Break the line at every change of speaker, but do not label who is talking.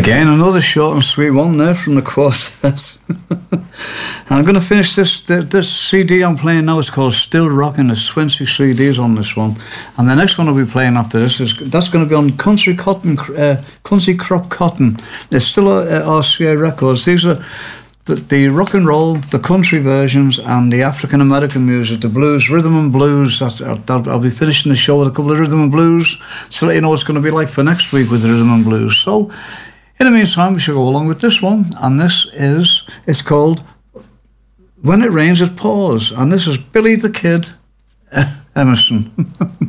Again, another short and sweet one there from the quartet. And I'm going to finish this CD I'm playing now. It's called Still Rockin'. There's 20 CDs on this one. And the next one I'll be playing after this, that's going to be on Country Crop Cotton. It's still RCA Records. These are the rock and roll, the country versions, and the African American music, the blues, rhythm and blues. I'll be finishing the show with a couple of rhythm and blues to let you know what it's going to be like for next week with the rhythm and blues. So, in the meantime, we should go along with this one, and it's called When It Rains It Pours, and this is Billy the Kid Emerson.